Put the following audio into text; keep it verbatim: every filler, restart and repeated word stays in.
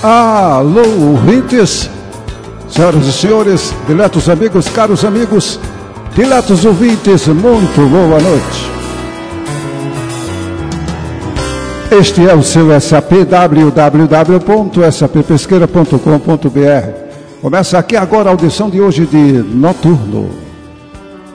Alô, ouvintes, senhoras e senhores, diletos amigos, caros amigos, diletos ouvintes, muito boa noite. Este é o seu S A P, w w w ponto s a p pesqueira ponto com ponto b r. Começa aqui agora a audição de hoje de Noturno.